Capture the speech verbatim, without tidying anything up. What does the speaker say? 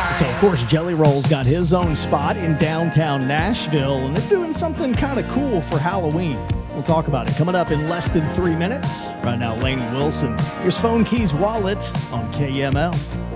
So, of course, Jelly Roll's got his own spot in downtown Nashville, and they're doing something kind of cool for Halloween. We'll talk about it coming up in less than three minutes. Right now, Lainey Wilson. Here's Phone Keys Wallet on K M L.